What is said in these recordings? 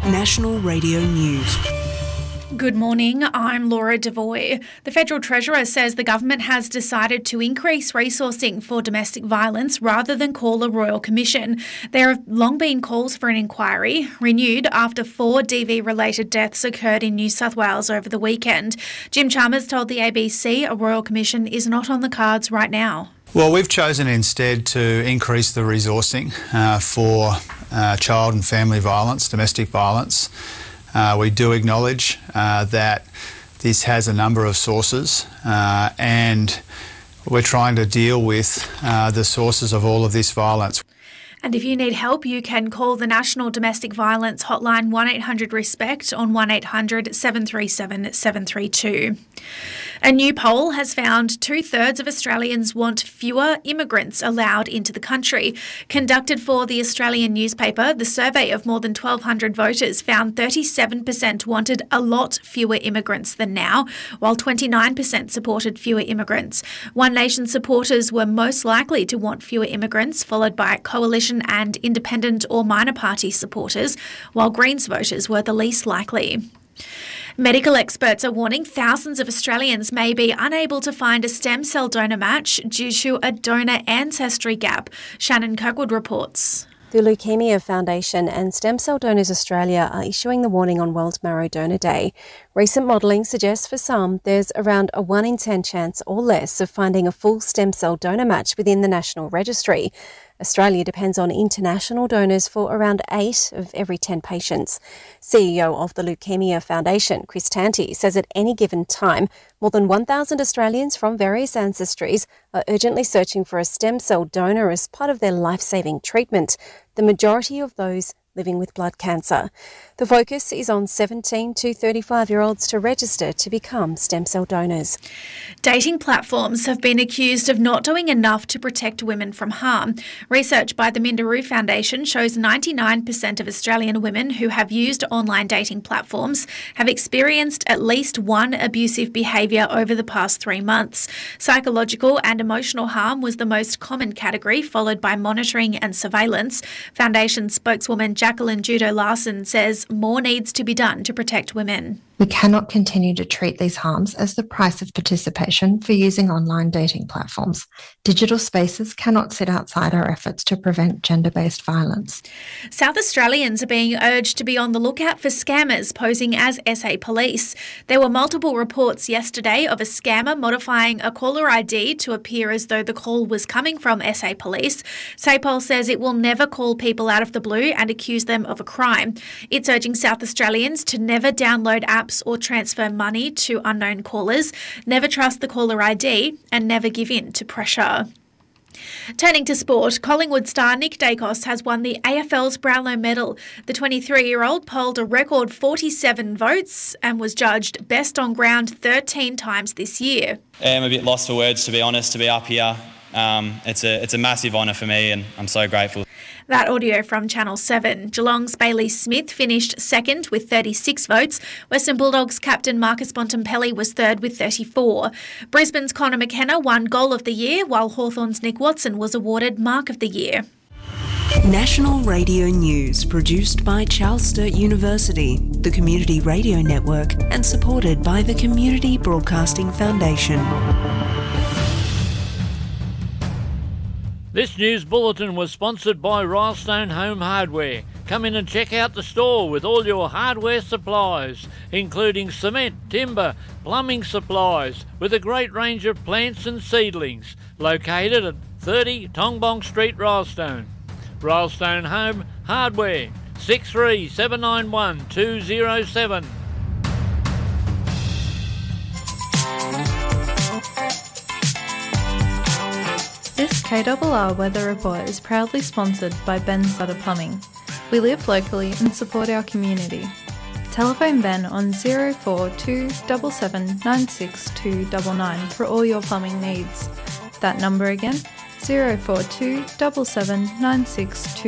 National Radio News. Good morning, I'm Laura Devoy. The Federal Treasurer says the government has decided to increase resourcing for domestic violence rather than call a royal commission. There have long been calls for an inquiry, renewed after 4 DV-related deaths occurred in New South Wales over the weekend. Jim Chalmers told the ABC a royal commission is not on the cards right now. Well, we've chosen instead to increase the resourcing for child and family violence, domestic violence. We do acknowledge that this has a number of sources and we're trying to deal with the sources of all of this violence. And if you need help, you can call the National Domestic Violence Hotline 1800-RESPECT on 1800 737 732. A new poll has found 2/3 of Australians want fewer immigrants allowed into the country. Conducted for the Australian newspaper, the survey of more than 1,200 voters found 37% wanted a lot fewer immigrants than now, while 29% supported fewer immigrants. One Nation supporters were most likely to want fewer immigrants, followed by Coalition and Independent or minor party supporters, while Greens voters were the least likely. Medical experts are warning thousands of Australians may be unable to find a stem cell donor match due to a donor ancestry gap. Shannon Kirkwood reports. The Leukaemia Foundation and Stem Cell Donors Australia are issuing the warning on World Marrow Donor Day. Recent modelling suggests for some there's around a 1 in 10 chance or less of finding a full stem cell donor match within the National Registry. Australia depends on international donors for around 8 of every 10 patients. CEO of the Leukaemia Foundation, Chris Tanti, says at any given time, more than 1,000 Australians from various ancestries are urgently searching for a stem cell donor as part of their life-saving treatment, the majority of those living with blood cancer. The focus is on 17 to 35-year-olds to register to become stem cell donors. Dating platforms have been accused of not doing enough to protect women from harm. Research by the Minderoo Foundation shows 99% of Australian women who have used online dating platforms have experienced at least one abusive behaviour over the past 3 months. Psychological and emotional harm was the most common category, followed by monitoring and surveillance. Foundation spokeswoman Jacqueline Judo-Larson says more needs to be done to protect women. We cannot continue to treat these harms as the price of participation for using online dating platforms. Digital spaces cannot sit outside our efforts to prevent gender-based violence. South Australians are being urged to be on the lookout for scammers posing as SA Police. There were multiple reports yesterday of a scammer modifying a caller ID to appear as though the call was coming from SA Police. SAPOL says it will never call people out of the blue and accuse them of a crime. It's urging South Australians to never download apps or transfer money to unknown callers, never trust the caller ID and never give in to pressure. Turning to sport, Collingwood star Nick Dacos has won the AFL's Brownlow Medal. The 23-year-old polled a record 47 votes and was judged best on ground 13 times this year. I'm a bit lost for words, to be honest, to be up here. It's a massive honour for me and I'm so grateful. That audio from Channel 7. Geelong's Bailey Smith finished second with 36 votes. Western Bulldogs captain Marcus Bontempelli was third with 34. Brisbane's Connor McKenna won Goal of the Year, while Hawthorn's Nick Watson was awarded Mark of the Year. National Radio News, produced by Charles Sturt University, the Community Radio Network, and supported by the Community Broadcasting Foundation. This news bulletin was sponsored by Rylestone Home Hardware. Come in and check out the store with all your hardware supplies, including cement, timber, plumbing supplies, with a great range of plants and seedlings. Located at 30 Tongbong Street, Rylestone. Rylestone Home Hardware, 63 791 207. This KRR Weather Report is proudly sponsored by Ben Sutter Plumbing. We live locally and support our community. Telephone Ben on 042 77 96299 for all your plumbing needs. That number again, 042 77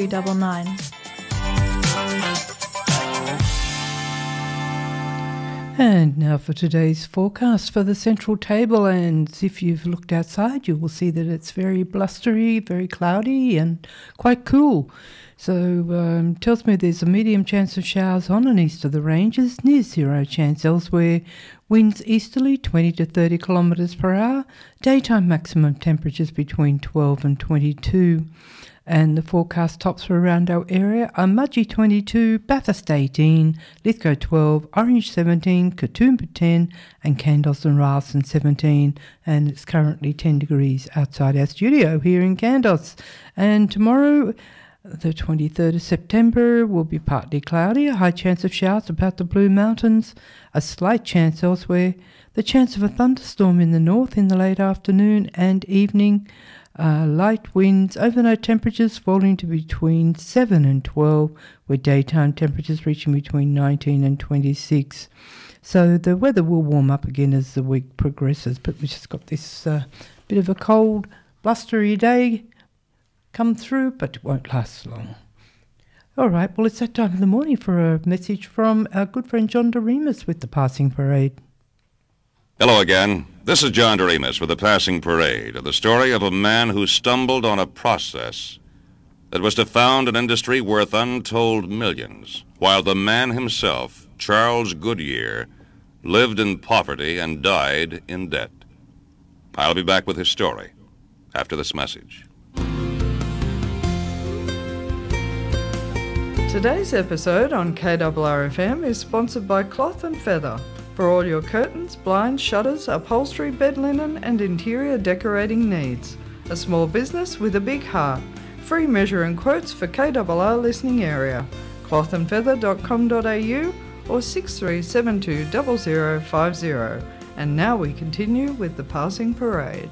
96299. And now for today's forecast for the Central Tablelands. If you've looked outside, you will see that it's very blustery, very cloudy and quite cool. So tells me there's a medium chance of showers on and east of the ranges, near zero chance elsewhere. Winds easterly 20 to 30 kilometres per hour. Daytime maximum temperatures between 12 and 22. And the forecast tops for around our area are Mudgee 22, Bathurst 18, Lithgow 12, Orange 17, Katoomba 10 and Kandos and Ralston 17. And it's currently 10 degrees outside our studio here in Kandos. And tomorrow, the 23rd of September, will be partly cloudy, a high chance of showers about the Blue Mountains, a slight chance elsewhere, the chance of a thunderstorm in the north in the late afternoon and evening. Light winds, overnight temperatures falling to between 7 and 12, with daytime temperatures reaching between 19 and 26. So the weather will warm up again as the week progresses, but we've just got this bit of a cold, blustery day come through, but it won't last long. All right, well, it's that time of the morning for a message from our good friend John Doremus with the Passing Parade. Hello again. This is John Doremus with the Passing Parade, the story of a man who stumbled on a process that was to found an industry worth untold millions, while the man himself, Charles Goodyear, lived in poverty and died in debt. I'll be back with his story after this message. Today's episode on KRRFM is sponsored by Cloth & Feather. For all your curtains, blinds, shutters, upholstery, bed linen and interior decorating needs. A small business with a big heart. Free measure and quotes for KRR listening area. clothandfeather.com.au or 6372 0050. And now we continue with the Passing Parade.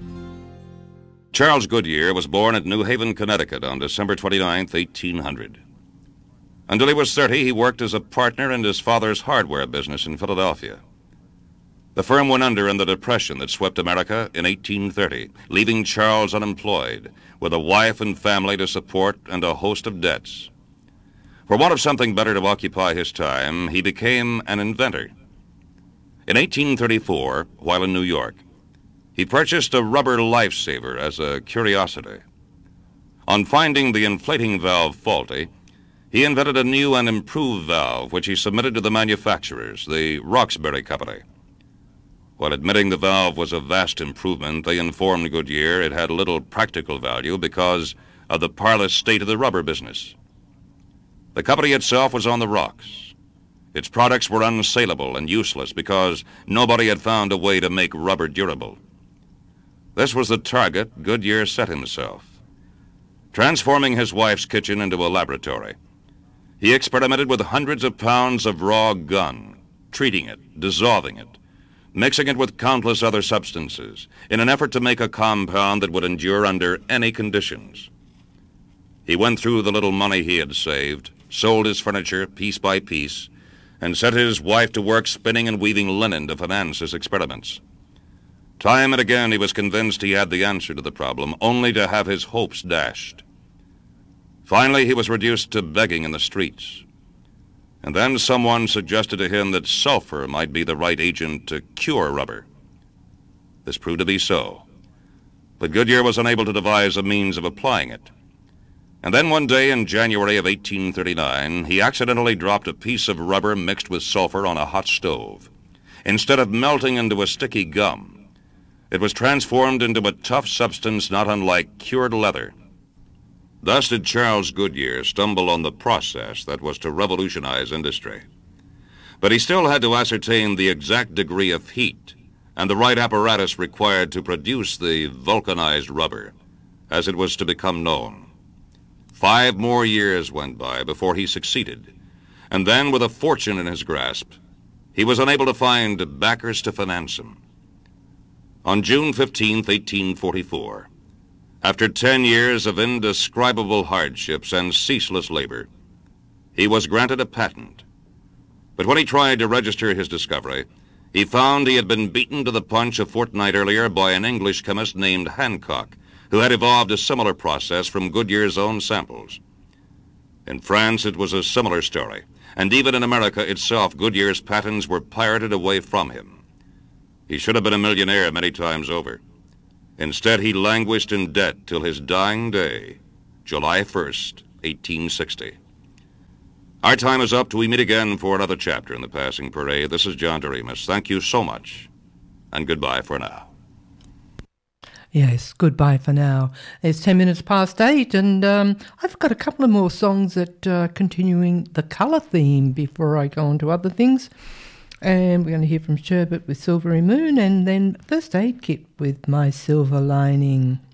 Charles Goodyear was born at New Haven, Connecticut on December 29, 1800. Until he was 30, he worked as a partner in his father's hardware business in Philadelphia. The firm went under in the Depression that swept America in 1830, leaving Charles unemployed, with a wife and family to support and a host of debts. For want of something better to occupy his time, he became an inventor. In 1834, while in New York, he purchased a rubber lifesaver as a curiosity. On finding the inflating valve faulty, he invented a new and improved valve, which he submitted to the manufacturers, the Roxbury Company. While admitting the valve was a vast improvement, they informed Goodyear it had little practical value because of the parlous state of the rubber business. The company itself was on the rocks. Its products were unsaleable and useless because nobody had found a way to make rubber durable. This was the target Goodyear set himself. Transforming his wife's kitchen into a laboratory, he experimented with hundreds of pounds of raw gun, treating it, dissolving it, mixing it with countless other substances in an effort to make a compound that would endure under any conditions. He went through the little money he had saved, sold his furniture piece by piece, and set his wife to work spinning and weaving linen to finance his experiments. Time and again he was convinced he had the answer to the problem, only to have his hopes dashed. Finally, he was reduced to begging in the streets. And then someone suggested to him that sulfur might be the right agent to cure rubber. This proved to be so. But Goodyear was unable to devise a means of applying it. And then one day in January of 1839, he accidentally dropped a piece of rubber mixed with sulfur on a hot stove. Instead of melting into a sticky gum, it was transformed into a tough substance not unlike cured leather. Thus did Charles Goodyear stumble on the process that was to revolutionize industry. But he still had to ascertain the exact degree of heat and the right apparatus required to produce the vulcanized rubber, as it was to become known. 5 more years went by before he succeeded, and then, with a fortune in his grasp, he was unable to find backers to finance him. On June 15, 1844, after 10 years of indescribable hardships and ceaseless labor, he was granted a patent. But when he tried to register his discovery, he found he had been beaten to the punch a fortnight earlier by an English chemist named Hancock, who had evolved a similar process from Goodyear's own samples. In France, it was a similar story, and even in America itself, Goodyear's patents were pirated away from him. He should have been a millionaire many times over. Instead, he languished in debt till his dying day, July 1st, 1860. Our time is up till we meet again for another chapter in the Passing Parade. This is John Doremus. Thank you so much, and goodbye for now. Yes, goodbye for now. It's 10 minutes past 8, and I've got a couple of more songs that are continuing the colour theme before I go on to other things. And we're going to hear from Sherbet with Silvery Moon, and then First Aid Kit with My Silver Lining.